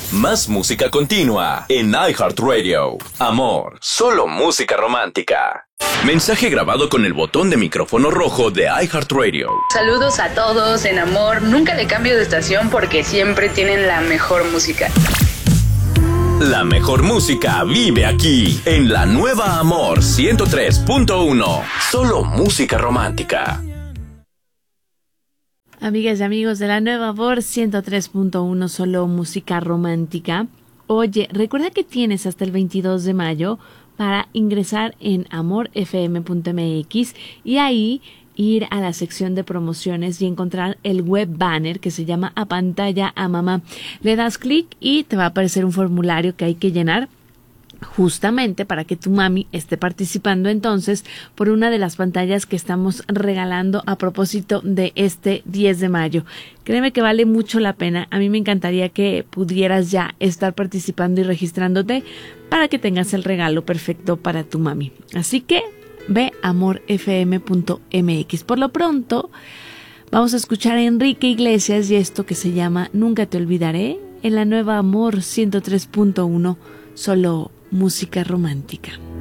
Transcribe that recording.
Más música continua en iHeartRadio. Amor, solo música romántica. Mensaje grabado con el botón de micrófono rojo de iHeartRadio. Saludos a todos en Amor. Nunca le cambio de estación porque siempre tienen la mejor música. La mejor música vive aquí, en la nueva Amor 103.1. Solo música romántica. Amigas y amigos de la nueva Amor 103.1, solo música romántica. Oye, recuerda que tienes hasta el 22 de mayo para ingresar en amorfm.mx y ahí ir a la sección de promociones y encontrar el web banner que se llama A Pantalla a Mamá. Le das clic y te va a aparecer un formulario que hay que llenar justamente para que tu mami esté participando entonces por una de las pantallas que estamos regalando a propósito de este 10 de mayo. Créeme que vale mucho la pena. A mí me encantaría que pudieras ya estar participando y registrándote para que tengas el regalo perfecto para tu mami. Así que ve a amorfm.mx. Por lo pronto vamos a escuchar a Enrique Iglesias y esto que se llama Nunca te olvidaré en la nueva Amor 103.1, solo música romántica.